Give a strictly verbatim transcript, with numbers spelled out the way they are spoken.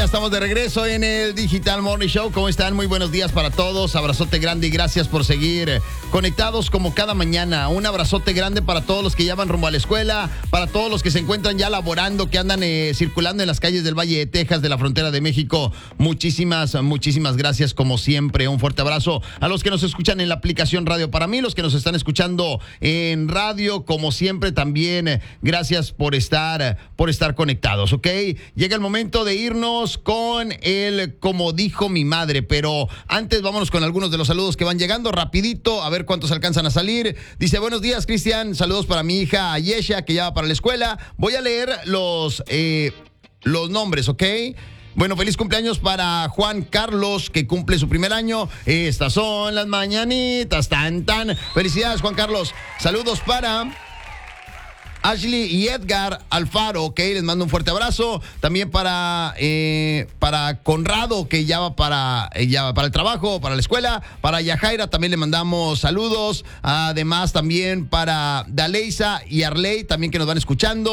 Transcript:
ya estamos de regreso en el Digital Morning Show. ¿Cómo están? Muy buenos días para todos. Abrazote grande y gracias por seguir conectados como cada mañana. Un abrazote grande para todos los que ya van rumbo a la escuela, para todos los que se encuentran ya laborando, que andan eh, circulando en las calles del Valle de Texas, de la frontera de México. Muchísimas, muchísimas gracias como siempre. Un fuerte abrazo a los que nos escuchan en la aplicación Radio para mí, los que nos están escuchando en radio, como siempre también. Gracias por estar, por estar conectados, ¿ok? Llega el momento de irnos con el Como dijo mi madre, pero antes vámonos con algunos de los saludos que van llegando rapidito, a ver cuántos alcanzan a salir. Dice, buenos días, Cristian, saludos para mi hija Ayesha, que ya va para la escuela. Voy a leer los, eh, los nombres, ¿ok? Bueno, feliz cumpleaños para Juan Carlos, que cumple su primer año. Estas son las mañanitas, tan, tan. Felicidades, Juan Carlos. Saludos para Ashley y Edgar Alfaro, ok, les mando un fuerte abrazo. También para eh, para Conrado, que ya va para, eh, ya va para el trabajo, para la escuela. Para Yajaira también le mandamos saludos. Además también para Daleisa y Arley, también que nos van escuchando.